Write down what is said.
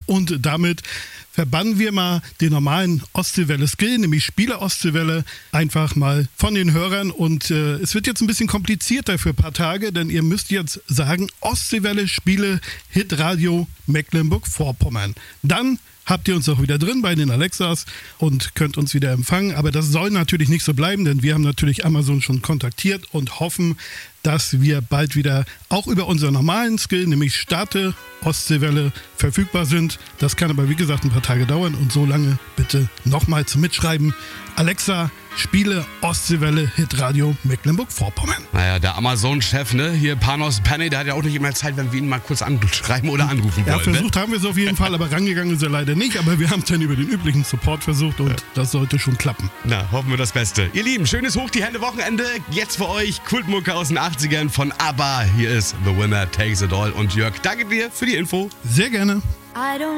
und damit verbannen wir mal den normalen Ostseewelle-Skill, nämlich Spieler-Ostseewelle, einfach mal von den Hörern. Und es wird jetzt ein bisschen komplizierter für ein paar Tage, denn ihr müsst jetzt sagen, Ostseewelle Spiele Hitradio Mecklenburg-Vorpommern. Dann habt ihr uns auch wieder drin bei den Alexas und könnt uns wieder empfangen. Aber das soll natürlich nicht so bleiben, denn wir haben natürlich Amazon schon kontaktiert und hoffen, dass wir bald wieder auch über unseren normalen Skill, nämlich Starte Ostseewelle, verfügbar sind. Das kann aber wie gesagt ein paar Tage dauern und so lange bitte nochmal zum Mitschreiben. Alexa, Spiele Ostseewelle Hitradio Mecklenburg-Vorpommern. Naja, der Amazon-Chef, ne, hier Panos Penny, der hat ja auch nicht immer Zeit, wenn wir ihn mal kurz anschreiben oder anrufen wollen. Ja, versucht haben wir es auf jeden Fall, aber rangegangen ist er leider nicht. Aber wir haben es dann über den üblichen Support versucht und das sollte schon klappen. Na, hoffen wir das Beste. Ihr Lieben, schönes Hoch die Hände Wochenende. Jetzt für euch Kultmucke aus den 80ern von ABBA. Hier ist The Winner Takes It All und Jörg, danke dir für die Info. Sehr gerne.